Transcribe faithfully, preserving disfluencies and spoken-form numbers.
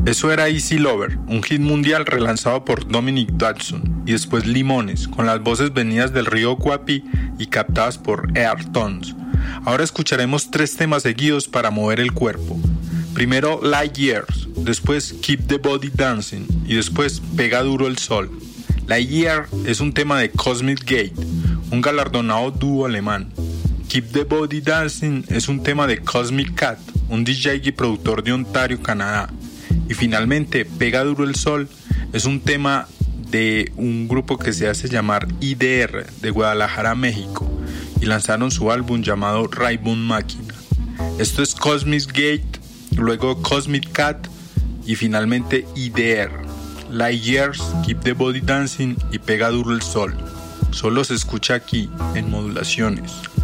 Eso era Easy Lover, un hit mundial relanzado por Dominic Dodson, y después Limones, con las voces venidas del río Guapi y captadas por Air Tones. Ahora escucharemos tres temas seguidos para mover el cuerpo. Primero Light Years, después Keep the Body Dancing y después Pega Duro el Sol. Light Year es un tema de Cosmic Gate, un galardonado dúo alemán. Keep the Body Dancing es un tema de Cosmic Cat, un D J y productor de Ontario, Canadá. Y finalmente, Pega Duro el Sol es un tema de un grupo que se hace llamar I D R de Guadalajara, México, y lanzaron su álbum llamado Rainbow Máquina. Esto es Cosmic Gate, luego Cosmic Cat y finalmente I D R. Light Years, Keep the Body Dancing y Pega Duro el Sol. Solo se escucha aquí en Modulaciones.